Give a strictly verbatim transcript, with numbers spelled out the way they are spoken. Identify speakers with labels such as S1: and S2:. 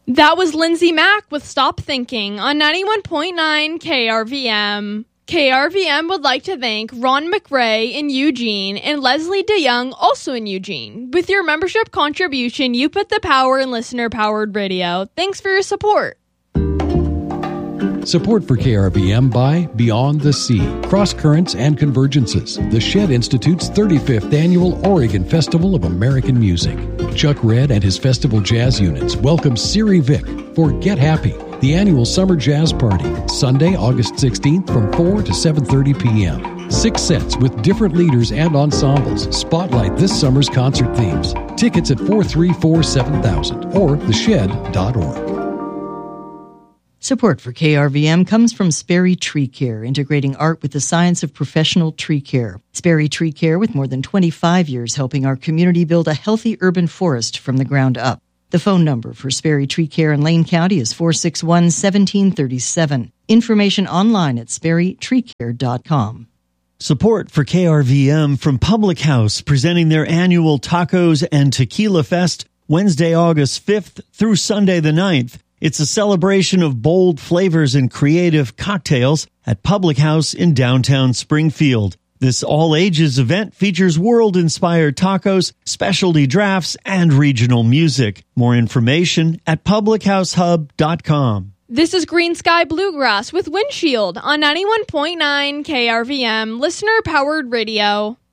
S1: That was Lindsay Mack with Stop Thinking on ninety-one point nine K R V M. K R V M would like to thank Ron McRae in Eugene and Leslie DeYoung, also in Eugene. With your membership contribution, you put the power in listener-powered radio. Thanks for your support.
S2: Support for K R V M by Beyond the Sea, Cross Currents and Convergences, the Shed Institute's thirty-fifth Annual Oregon Festival of American Music. Chuck Red and his festival jazz units welcome Siri Vick for Get Happy, the annual summer jazz party, Sunday, August sixteenth from four to seven thirty p.m. Six sets with different leaders and ensembles spotlight this summer's concert themes. Tickets at four three four, seven thousand or the shed dot org.
S3: Support for K R V M comes from Sperry Tree Care, integrating art with the science of professional tree care. Sperry Tree Care, with more than twenty-five years helping our community build a healthy urban forest from the ground up. The phone number for Sperry Tree Care in Lane County is four six one, one seven three seven. Information online at sperry tree care dot com.
S4: Support for K R V M from Public House, presenting their annual Tacos and Tequila Fest Wednesday, August fifth through Sunday the ninth. It's a celebration of bold flavors and creative cocktails at Public House in downtown Springfield. This all-ages event features world-inspired tacos, specialty drafts, and regional music. More information at public house hub dot com.
S1: This is Green Sky Bluegrass with Windshield on ninety-one point nine K R V M, listener-powered radio.